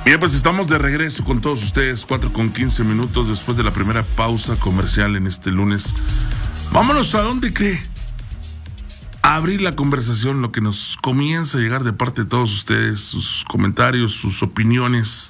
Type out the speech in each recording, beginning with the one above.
Bien, pues estamos de regreso con todos ustedes, 4:15 después de la primera pausa comercial en este lunes. Vámonos a dónde cree. A abrir la conversación, lo que nos comienza a llegar de parte de todos ustedes, sus comentarios, sus opiniones.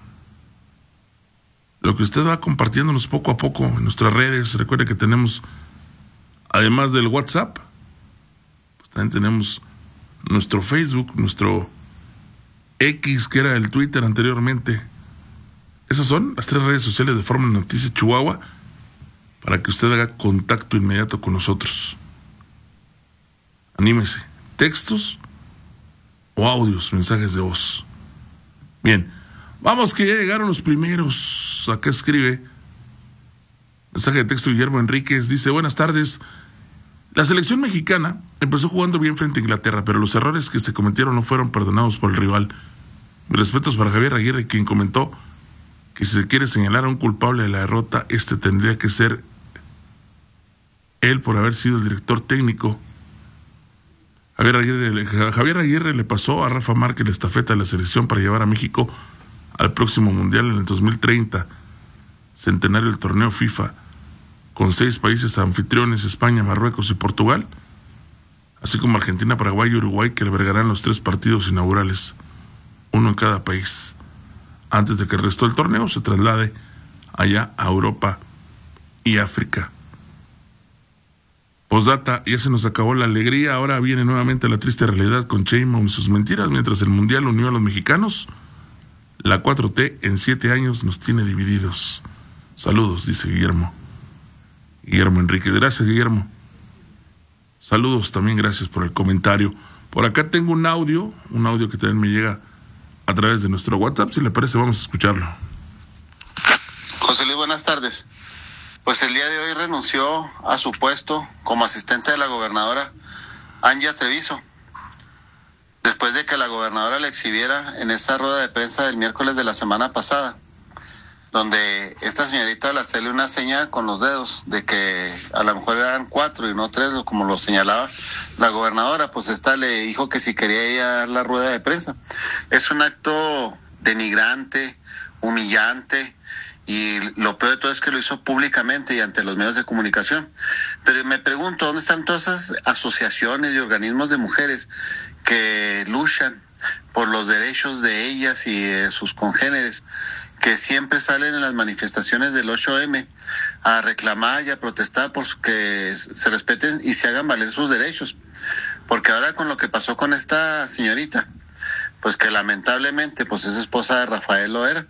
Lo que usted va compartiéndonos poco a poco en nuestras redes. Recuerde que tenemos, además del WhatsApp, pues también tenemos nuestro Facebook, nuestro X, que era el Twitter anteriormente. Esas son las 3 redes sociales de Fórmula Noticias Chihuahua para que usted haga contacto inmediato con nosotros. Anímese. Textos o audios, mensajes de voz. Bien, vamos que ya llegaron los primeros. Acá escribe mensaje de texto Guillermo Enríquez. Dice: buenas tardes. La selección mexicana empezó jugando bien frente a Inglaterra, pero los errores que se cometieron no fueron perdonados por el rival. Mis respetos para Javier Aguirre, quien comentó que si se quiere señalar a un culpable de la derrota, tendría que ser él por haber sido el director técnico. Javier Aguirre le pasó a Rafa Márquez la estafeta de la selección para llevar a México al próximo Mundial en el 2030, centenario del torneo FIFA, con 6 países anfitriones: España, Marruecos y Portugal, así como Argentina, Paraguay y Uruguay, que albergarán los 3 partidos inaugurales, uno en cada país, antes de que el resto del torneo se traslade allá a Europa y África. Postdata: ya se nos acabó la alegría, ahora viene nuevamente la triste realidad con Sheinbaum y sus mentiras. Mientras el Mundial unió a los mexicanos, la 4T en 7 años nos tiene divididos. Saludos, dice Guillermo Enrique. Gracias, Guillermo. Saludos también, gracias por el comentario. Por acá tengo un audio que también me llega a través de nuestro WhatsApp. Si le parece, vamos a escucharlo. José Luis, buenas tardes. Pues el día de hoy renunció a su puesto como asistente de la gobernadora Angia Treviso, después de que la gobernadora le exhibiera en esa rueda de prensa del miércoles de la semana pasada, donde esta señorita, al hacerle una seña con los dedos de que a lo mejor eran 4 y no 3, como lo señalaba la gobernadora, pues esta le dijo que si quería ella dar la rueda de prensa. Es un acto denigrante, humillante, y lo peor de todo es que lo hizo públicamente y ante los medios de comunicación. Pero me pregunto, ¿dónde están todas esas asociaciones y organismos de mujeres que luchan por los derechos de ellas y de sus congéneres, que siempre salen en las manifestaciones del 8M a reclamar y a protestar por que se respeten y se hagan valer sus derechos? Porque ahora con lo que pasó con esta señorita, pues que lamentablemente pues es esposa de Rafael Loera.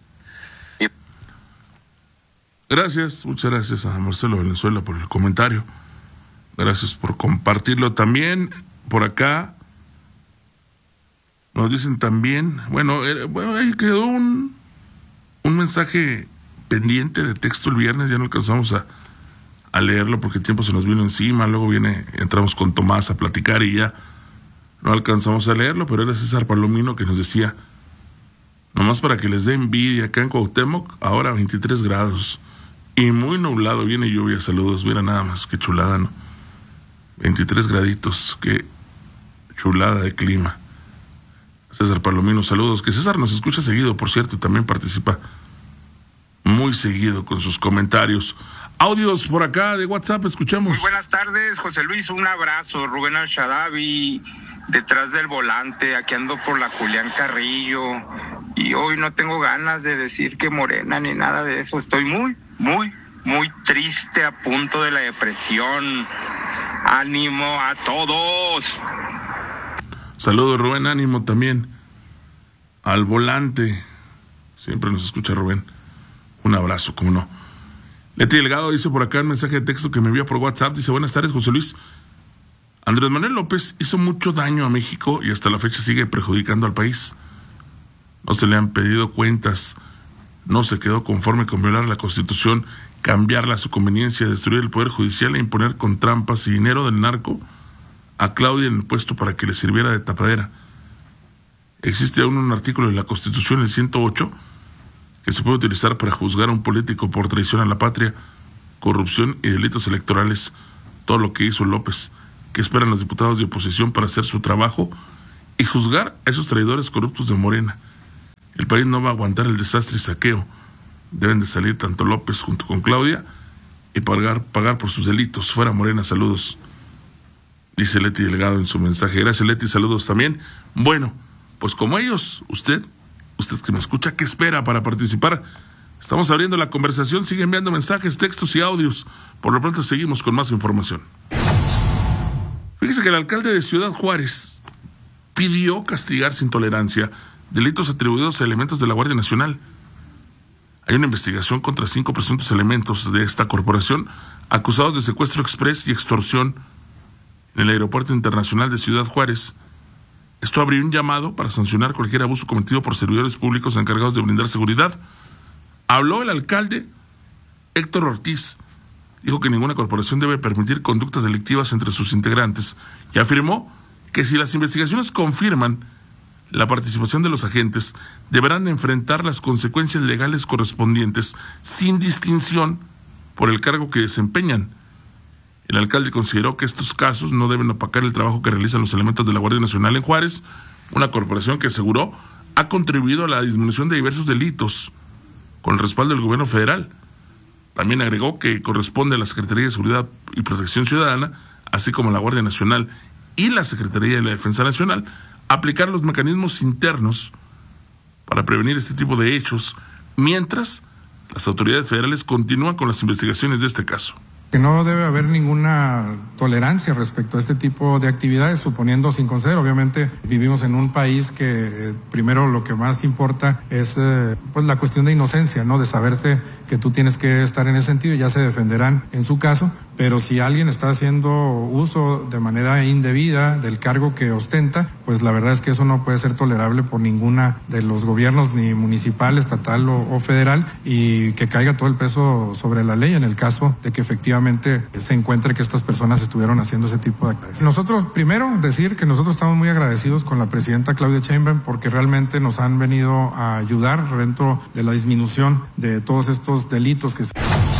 Gracias, muchas gracias a Marcelo Valenzuela por el comentario. Gracias por compartirlo también. Por acá nos dicen también, bueno, ahí quedó un mensaje pendiente de texto el viernes, ya no alcanzamos a leerlo porque el tiempo se nos vino encima. Luego entramos con Tomás a platicar y ya no alcanzamos a leerlo, pero era César Palomino que nos decía: nomás para que les dé envidia, acá en Cuauhtémoc ahora 23 grados y muy nublado, viene lluvia. Saludos. Mira nada más, qué chulada, ¿no? 23 graditos, qué chulada de clima. César Palomino, saludos. Que César nos escucha seguido, por cierto, también participa muy seguido con sus comentarios. Audios por acá de WhatsApp, escuchamos. Muy buenas tardes, José Luis, un abrazo. Rubén Al-Shadabi, detrás del volante, aquí ando por la Julián Carrillo, y hoy no tengo ganas de decir que Morena ni nada de eso. Estoy muy triste, a punto de la depresión. Ánimo a todos. Saludos, Rubén, ánimo también al volante. Siempre nos escucha Rubén. Un abrazo, cómo no. Leti Delgado dice por acá un mensaje de texto que me envía por WhatsApp. Dice: buenas tardes, José Luis. Andrés Manuel López hizo mucho daño a México y hasta la fecha sigue perjudicando al país. No se le han pedido cuentas. No se quedó conforme con violar la Constitución, cambiarla a su conveniencia, destruir el Poder Judicial e imponer con trampas y dinero del narco a Claudia en el puesto para que le sirviera de tapadera. Existe aún un artículo de la Constitución, el 108, que se puede utilizar para juzgar a un político por traición a la patria, corrupción y delitos electorales. Todo lo que hizo López. ¿Qué esperan los diputados de oposición para hacer su trabajo y juzgar a esos traidores corruptos de Morena? El país no va a aguantar el desastre y saqueo. Deben de salir tanto López junto con Claudia y pagar por sus delitos. Fuera Morena, saludos, dice Leti Delgado en su mensaje. Gracias, Leti, saludos también. Bueno, pues como ellos, usted que me escucha, ¿qué espera para participar? Estamos abriendo la conversación, sigue enviando mensajes, textos y audios. Por lo pronto seguimos con más información. Fíjese que el alcalde de Ciudad Juárez pidió castigar sin tolerancia delitos atribuidos a elementos de la Guardia Nacional. Hay una investigación contra 5 presuntos elementos de esta corporación acusados de secuestro exprés y extorsión en el Aeropuerto Internacional de Ciudad Juárez. Esto abrió un llamado para sancionar cualquier abuso cometido por servidores públicos encargados de brindar seguridad. Habló el alcalde Héctor Ortiz. Dijo que ninguna corporación debe permitir conductas delictivas entre sus integrantes y afirmó que si las investigaciones confirman la participación de los agentes, deberán enfrentar las consecuencias legales correspondientes sin distinción por el cargo que desempeñan. El alcalde consideró que estos casos no deben opacar el trabajo que realizan los elementos de la Guardia Nacional en Juárez, una corporación que aseguró ha contribuido a la disminución de diversos delitos con el respaldo del gobierno federal. También agregó que corresponde a la Secretaría de Seguridad y Protección Ciudadana, así como a la Guardia Nacional y la Secretaría de la Defensa Nacional, aplicar los mecanismos internos para prevenir este tipo de hechos, mientras las autoridades federales continúan con las investigaciones de este caso. Que no debe haber ninguna tolerancia respecto a este tipo de actividades, suponiendo sin conceder. Obviamente vivimos en un país que primero lo que más importa es pues la cuestión de inocencia, ¿no? De saberte que tú tienes que estar en ese sentido, ya se defenderán en su caso, pero si alguien está haciendo uso de manera indebida del cargo que ostenta, pues la verdad es que eso no puede ser tolerable por ninguna de los gobiernos, ni municipal, estatal o federal, y que caiga todo el peso sobre la ley en el caso de que efectivamente se encuentre que estas personas estuvieron haciendo ese tipo de actividades. Nosotros, primero, decir que nosotros estamos muy agradecidos con la presidenta Claudia Sheinbaum porque realmente nos han venido a ayudar dentro de la disminución de todos estos delitos que se...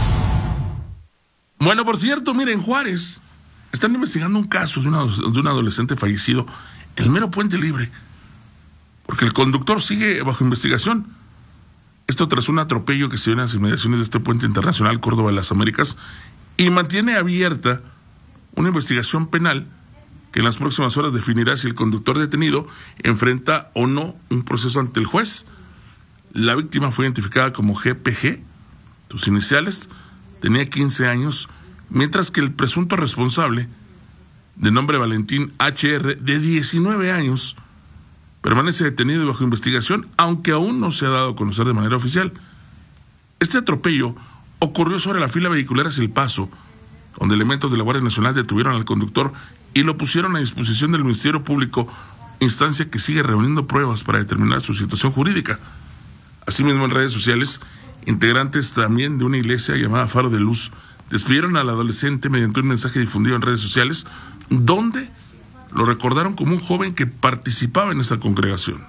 Bueno, por cierto, miren, Juárez están investigando un caso de un adolescente fallecido en el mero Puente Libre, porque el conductor sigue bajo investigación. Esto tras un atropello que se dio en las inmediaciones de este puente internacional Córdoba de las Américas, y mantiene abierta una investigación penal que en las próximas horas definirá si el conductor detenido enfrenta o no un proceso ante el juez. La víctima fue identificada como GPG, sus iniciales, tenía 15 años, mientras que el presunto responsable, de nombre Valentín HR, de 19 años, permanece detenido y bajo investigación, aunque aún no se ha dado a conocer de manera oficial. Este atropello ocurrió sobre la fila vehicular hacia El Paso, donde elementos de la Guardia Nacional detuvieron al conductor y lo pusieron a disposición del Ministerio Público, instancia que sigue reuniendo pruebas para determinar su situación jurídica. Asimismo, en redes sociales, integrantes también de una iglesia llamada Faro de Luz despidieron al adolescente mediante un mensaje difundido en redes sociales, donde lo recordaron como un joven que participaba en esta congregación.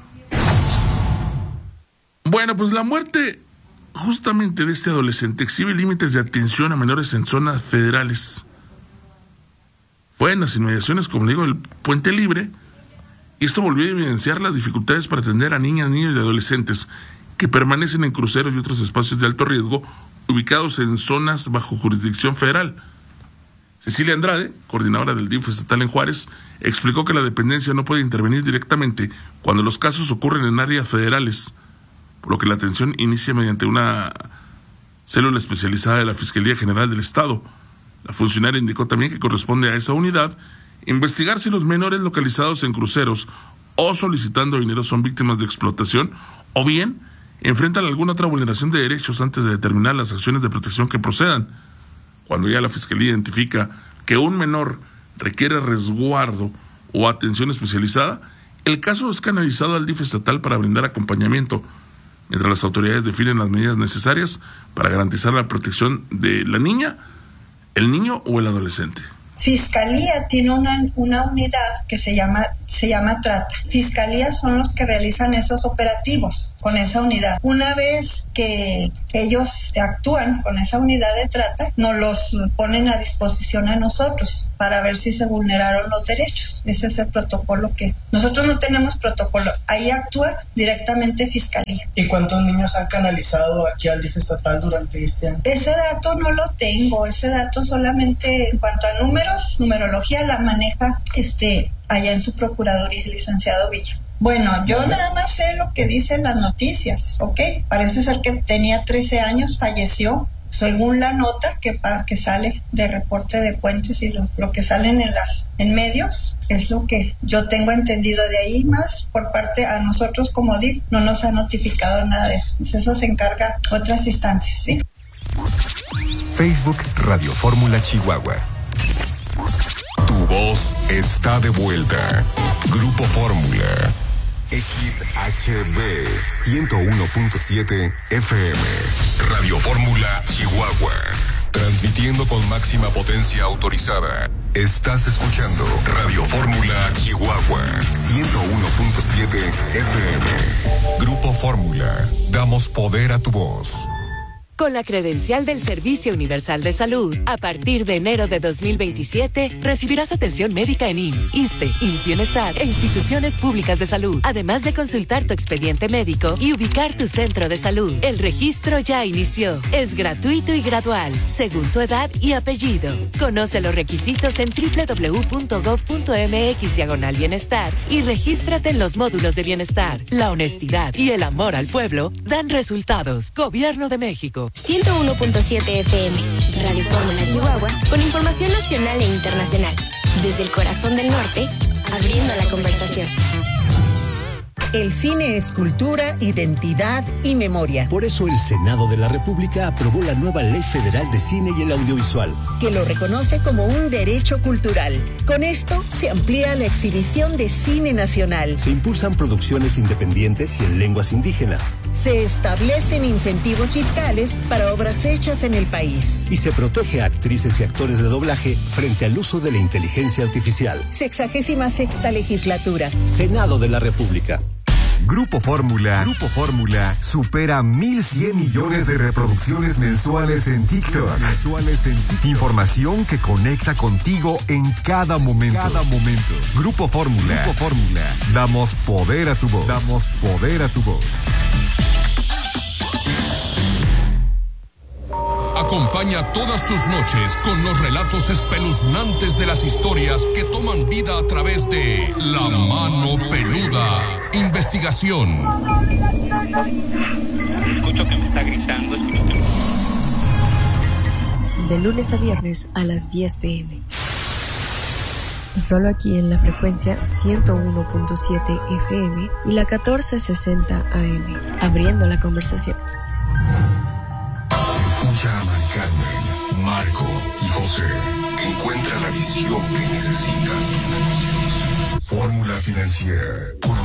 Bueno, pues la muerte justamente de este adolescente exhibe límites de atención a menores en zonas federales. Fue en las inmediaciones, como digo, del Puente Libre, y esto volvió a evidenciar las dificultades para atender a niñas, niños y adolescentes que permanecen en cruceros y otros espacios de alto riesgo ubicados en zonas bajo jurisdicción federal. Cecilia Andrade, coordinadora del DIF estatal en Juárez, explicó que la dependencia no puede intervenir directamente cuando los casos ocurren en áreas federales, por lo que la atención inicia mediante una célula especializada de la Fiscalía General del Estado. La funcionaria indicó también que corresponde a esa unidad investigar si los menores localizados en cruceros o solicitando dinero son víctimas de explotación o bien enfrentan alguna otra vulneración de derechos antes de determinar las acciones de protección que procedan. Cuando ya la Fiscalía identifica que un menor requiere resguardo o atención especializada, el caso es canalizado al DIF estatal para brindar acompañamiento, mientras las autoridades definen las medidas necesarias para garantizar la protección de la niña, el niño o el adolescente. Fiscalía tiene una unidad que se llama se llama trata. Fiscalías son los que realizan esos operativos con esa unidad. Una vez que ellos actúan con esa unidad de trata, nos los ponen a disposición a nosotros para ver si se vulneraron los derechos. Ese es el protocolo que... Nosotros no tenemos protocolo, ahí actúa directamente Fiscalía. ¿Y cuántos niños han canalizado aquí al DIF estatal durante este año? Ese dato no lo tengo, ese dato solamente en cuanto a números, numerología la maneja allá en su procuraduría, el licenciado Villa. Bueno, yo nada más sé lo que dicen las noticias, ¿ok? Parece ser que tenía 13 años, falleció, según la nota que sale de reporte de Puentes y lo que salen en medios, es lo que yo tengo entendido. De ahí más, por parte a nosotros como DIF, no nos ha notificado nada de eso. Pues eso se encarga otras instancias, ¿sí? Facebook Radio Fórmula Chihuahua. Tu voz está de vuelta. Grupo Fórmula. XHB 101.7 FM. Radio Fórmula Chihuahua. Transmitiendo con máxima potencia autorizada. Estás escuchando Radio Fórmula Chihuahua 101.7 FM. Grupo Fórmula. Damos poder a tu voz. Con la credencial del Servicio Universal de Salud, a partir de enero de 2027, recibirás atención médica en IMSS, ISSSTE, IMSS Bienestar e instituciones públicas de salud, además de consultar tu expediente médico y ubicar tu centro de salud. El registro ya inició. Es gratuito y gradual, según tu edad y apellido. Conoce los requisitos en www.gov.mx/bienestar y regístrate en los módulos de bienestar. La honestidad y el amor al pueblo dan resultados. Gobierno de México. 101.7 FM, Radio Fórmula Chihuahua, con información nacional e internacional. Desde el corazón del norte, abriendo la conversación. El cine es cultura, identidad y memoria. Por eso el Senado de la República aprobó la nueva Ley Federal de Cine y el Audiovisual, que lo reconoce como un derecho cultural. Con esto se amplía la exhibición de cine nacional. Se impulsan producciones independientes y en lenguas indígenas. Se establecen incentivos fiscales para obras hechas en el país. Y se protege a actrices y actores de doblaje frente al uso de la inteligencia artificial. 66ª legislatura. Senado de la República. Grupo Fórmula supera 1,100 millones de reproducciones mensuales en TikTok. Información que conecta contigo en cada momento. Grupo Fórmula. Damos poder a tu voz. Acompaña todas tus noches con los relatos espeluznantes de las historias que toman vida a través de La Mano Peluda. Investigación. Escucho que me está gritando. De lunes a viernes a las 10 p.m. Solo aquí en la frecuencia 101.7 FM y la 1460 AM. Abriendo la conversación. Escucha a Mari Carmen, Marco y José. Encuentra la visión que necesitan tus negocios. Fórmula Financiera.